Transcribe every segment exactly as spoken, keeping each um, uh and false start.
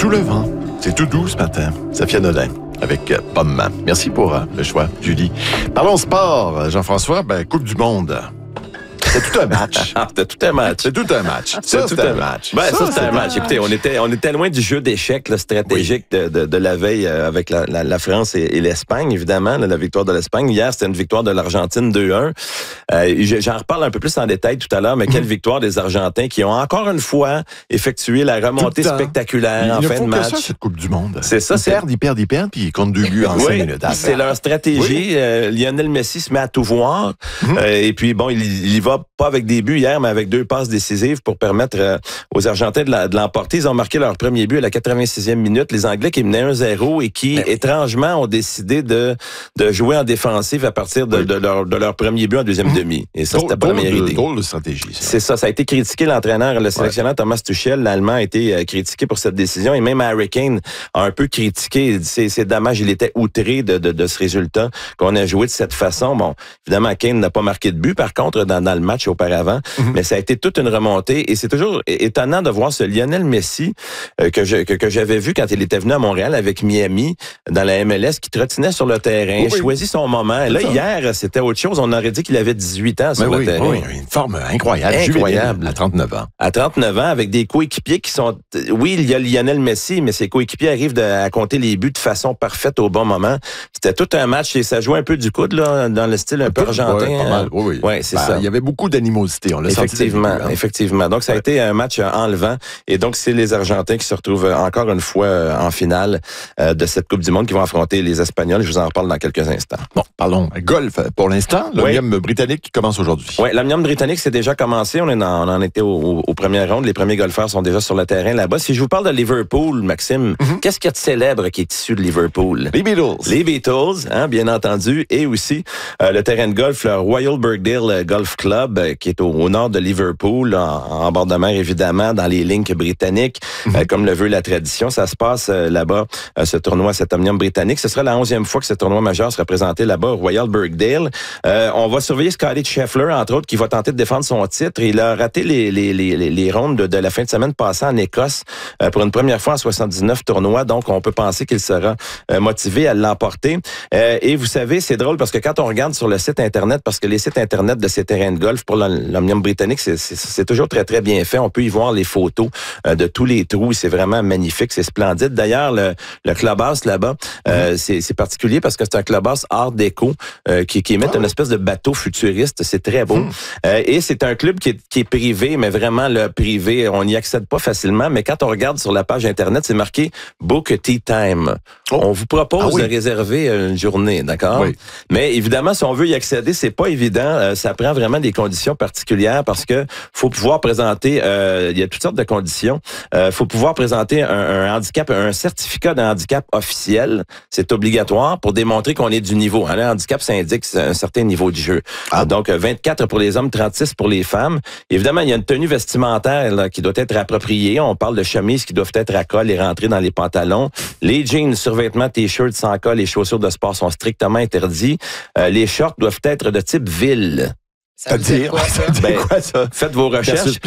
Sous le vent, c'est tout doux ce matin. Safia Nolin avec euh, Pomme. Merci pour euh, le choix, Julie. Parlons sport, Jean-François. Ben, Coupe du Monde. C'est tout un match. C'était tout un match. C'est tout un match. C'est tout un match. Ben, ça, c'était un match. Écoutez, on était, on était loin du jeu d'échecs là, stratégique oui. de, de, de la veille euh, avec la, la, la France et, et l'Espagne, évidemment, là, la victoire de l'Espagne. Hier, c'était une victoire de l'Argentine deux un. Euh, j'en reparle un peu plus en détail tout à l'heure, mais quelle mmh. victoire des Argentins qui ont encore une fois effectué la remontée spectaculaire en fin de match. C'est ça, cette Coupe du Monde. C'est ça. Ils perdent, ils perdent, ils perdent, puis ils comptent deux buts en oui, cinq minutes. C'est leur stratégie. Oui. Euh, Lionel Messi se met à tout voir. Mmh. Euh, et puis, bon, il, il y va pas avec des buts hier, mais avec deux passes décisives pour permettre euh, aux Argentins de, la, de l'emporter. Ils ont marqué leur premier but à la quatre-vingt-sixième minute. Les Anglais qui menaient un zéro et qui, mais... étrangement, ont décidé de, de jouer en défensive à partir de, oui. de, leur, de leur premier but en deuxième mmh. demi. Et ça, c'était pas la meilleure idée. Drôle de stratégie, ça. C'est ça. Ça a été critiqué, l'entraîneur, le sélectionneur ouais. Thomas Tuchel, l'Allemand, a été euh, critiqué pour cette décision. Et même Harry Kane a un peu critiqué. C'est, c'est dommage, il était outré de, de, de ce résultat qu'on a joué de cette façon. Bon, évidemment, Kane n'a pas marqué de but, par contre, dans, dans le match auparavant. Mmh. Mais ça a été toute une remontée. Et c'est toujours étonnant de voir ce Lionel Messi euh, que, je, que, que j'avais vu quand il était venu à Montréal avec Miami, dans la M L S, qui trottinait sur le terrain, oui, choisit son moment. Et là, ça. Hier, c'était autre chose. On aurait dit qu'il avait dix-huit ans sur mais le oui, terrain. Oui, une forme incroyable. Incroyable. À trente-neuf ans. À trente-neuf ans, avec des coéquipiers qui sont... Oui, il y a Lionel Messi, mais ses coéquipiers arrivent de, à compter les buts de façon parfaite au bon moment. C'était tout un match et ça jouait un peu du coude, là, dans le style un, un peu, peu argentin. Ouais, pas mal. Oui, oui. Ouais, c'est ben, ça. Il y avait beaucoup d'animosité. On l'a effectivement, senti. Hein. Effectivement. Donc, ça a ouais. été un match enlevant. Et donc, c'est les Argentins qui se retrouvent encore une fois en finale euh, de cette Coupe du Monde qui vont affronter les Espagnols. Je vous en reparle dans quelques instants. Bon, parlons golf pour l'instant. L'Omnium oui. britannique qui commence aujourd'hui. Oui, l'Omnium britannique, c'est déjà commencé. On, est dans, on en était au, au, aux premières rondes. Les premiers golfeurs sont déjà sur le terrain là-bas. Si je vous parle de Liverpool, Maxime, mm-hmm. qu'est-ce qu'il y a de célèbre qui est issu de Liverpool? Les Beatles. Les Beatles, hein, bien entendu. Et aussi euh, le terrain de golf, le Royal Birkdale Golf Club, euh, qui est au, au nord de Liverpool, en, en bord de mer, évidemment, dans les links britanniques, mm-hmm. euh, comme le veut la tradition. Ça se passe euh, là-bas, euh, ce tournoi, cet Omnium britannique. Ce sera la onzième fois que ce tournoi majeur sera présenté là-bas au Royal Birkdale. Euh, on va surveiller Scotty Scheffler, entre autres, qui va tenter de défendre son titre. Il a raté les, les, les, les rondes de, de la fin de semaine passée en Écosse euh, pour une première fois en soixante-dix-neuf tournois. Donc, on peut penser qu'il sera euh, motivé à l'emporter. Euh, et vous savez, c'est drôle parce que quand on regarde sur le site Internet, parce que les sites Internet de ces terrains de golf pour l'Omnium britannique, c'est, c'est, c'est toujours très, très bien fait. On peut y voir les photos euh, de tous les trous. C'est vraiment magnifique, c'est splendide. D'ailleurs, le, le clubhouse là-bas, euh, mm-hmm. c'est, c'est particulier parce que c'est un clubhouse art déco euh, qui, qui émet oh. une espèce de bateau futuriste. C'est très beau. Mm. Euh, et c'est un club qui est, qui est privé, mais vraiment le privé, on n'y accède pas facilement. Mais quand on regarde sur la page Internet, c'est marqué « Book a Tea Time oh. ». On vous propose ah, oui. de réserver une journée, d'accord? Oui. Mais évidemment, si on veut y accéder, c'est pas évident. Euh, ça prend vraiment des conditions particulières parce que faut pouvoir présenter, euh, il y a toutes sortes de conditions. Euh, faut pouvoir présenter un, un handicap, un certificat de handicap officiel. C'est obligatoire pour démontrer qu'on est du niveau. Hein, le handicap, ça indique un certain niveau de jeu. Ah. Donc, vingt-quatre pour les hommes, trente-six pour les femmes. Évidemment, il y a une tenue vestimentaire là, qui doit être appropriée. On parle de chemises qui doivent être à col et rentrer dans les pantalons. Les jeans, survêtements, t-shirts sans col et chaussures de sport sont strictement interdits. Euh, les shorts doivent être de type ville. Ça veut dire quoi, ça? Ben, quoi, ça? Faites vos recherches.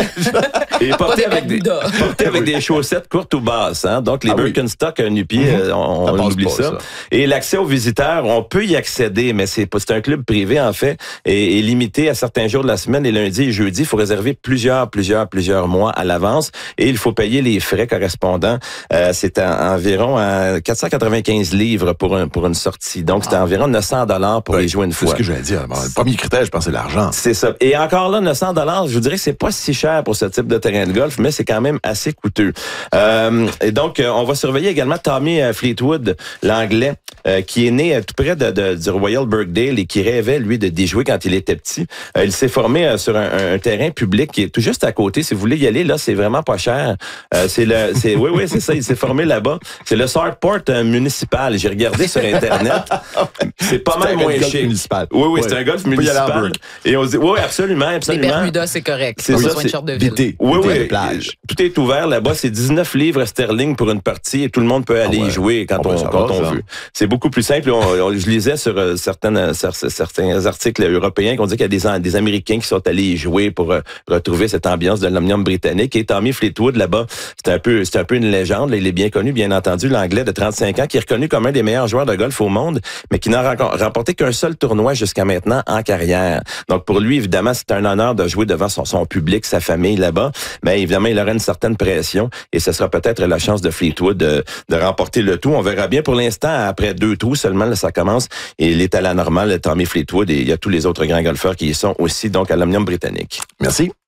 Et portez avec, des, portez avec des chaussettes courtes ou basses. Hein? Donc, les ah, Birkenstock oui. nu-pied, mm-hmm. on, on oublie pas, ça. ça. Et l'accès aux visiteurs, on peut y accéder, mais c'est, c'est un club privé, en fait, et, et limité à certains jours de la semaine, les lundis et jeudis. Il faut réserver plusieurs, plusieurs, plusieurs mois à l'avance. Et il faut payer les frais correspondants. Euh, c'est à, environ à quatre cent quatre-vingt-quinze livres pour, un, pour une sortie. Donc, c'est ah. environ neuf cents dollars pour oui, y jouer une fois. C'est ce que je vais dire. Bon, le premier critère, je pense, c'est l'argent. C'est ça. Et encore là, neuf cents dollars, je vous dirais que c'est pas si cher pour ce type de terrain de golf, mais c'est quand même assez coûteux. Euh, et donc, euh, on va surveiller également Tommy Fleetwood, l'Anglais, euh, qui est né euh, tout près de, de, du Royal Birkdale et qui rêvait, lui, de déjouer quand il était petit. Euh, il s'est formé euh, sur un, un terrain public qui est tout juste à côté. Si vous voulez y aller, là, c'est vraiment pas cher. Euh, c'est le, c'est, oui, oui, c'est ça. Il s'est formé là-bas. C'est le Southport euh, municipal. J'ai regardé sur Internet. C'est pas c'est mal moins cher. Municipal. Oui, oui, ouais. c'est un golf municipal. Et on se dit, oui, absolument, absolument. Les Bermudas, c'est correct. C'est pas ça, besoin de c'est short de ville. Bité. Oui, Bité à oui. la plage. Tout est ouvert là-bas. C'est dix-neuf livres sterling pour une partie et tout le monde peut aller Ah ouais. y jouer quand Ah on, ben, ça quand va, on ça. veut. C'est beaucoup plus simple. On, on- je lisais sur euh, certaines, euh, cer- certains articles européens qu'on dit qu'il y a des, An- des Américains qui sont allés y jouer pour euh, retrouver cette ambiance de l'Omnium britannique. Et Tommy Fleetwood, là-bas, c'est un peu, c'est un peu une légende. Là. Il est bien connu, bien entendu, l'Anglais de trente-cinq ans, qui est reconnu comme un des meilleurs joueurs de golf au monde, mais qui n'a renco- remporté qu'un seul tournoi jusqu'à maintenant en carrière. Donc, pour lui, évidemment, c'est un honneur de jouer devant son, son public, sa famille là-bas. Mais évidemment, il aura une certaine pression et ce sera peut-être la chance de Fleetwood de, de remporter le tout. On verra bien. Pour l'instant, après deux trous seulement, là, ça commence. Et il est à la normale, Tommy Fleetwood, et il y a tous les autres grands golfeurs qui y sont aussi, donc à l'Omnium britannique. Merci.